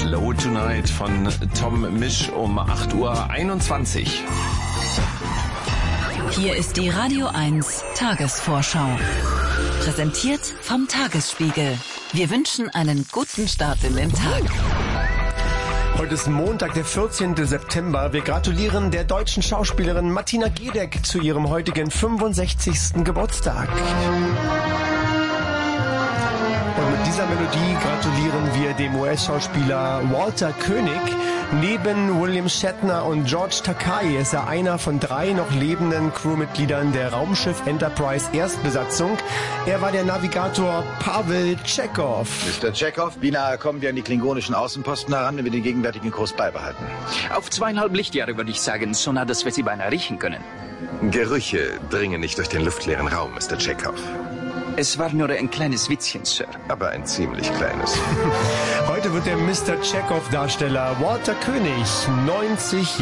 Hello Tonight von Tom Misch um 8:21 Uhr. Hier ist die Radio 1 Tagesvorschau. Präsentiert vom Tagesspiegel. Wir wünschen einen guten Start in den Tag. Heute ist Montag, der 14. September. Wir gratulieren der deutschen Schauspielerin Martina Gedeck zu ihrem heutigen 65. Geburtstag. Und mit dieser Melodie gratulieren wir dem US-Schauspieler Walter Koenig. Neben William Shatner und George Takei ist er einer von 3 noch lebenden Crewmitgliedern der Raumschiff Enterprise Erstbesatzung. Er war der Navigator Pavel Tschechow. Mr. Tschechow, wie nahe kommen wir an die klingonischen Außenposten heran, wenn wir den gegenwärtigen Kurs beibehalten? Auf 2,5 Lichtjahre würde ich sagen, so nah, dass wir sie beinahe riechen können. Gerüche dringen nicht durch den luftleeren Raum, Mr. Tschechow. Es war nur ein kleines Witzchen, Sir. Aber ein ziemlich kleines. Heute wird der Mr. Tschechow-Darsteller Walter Koenig 90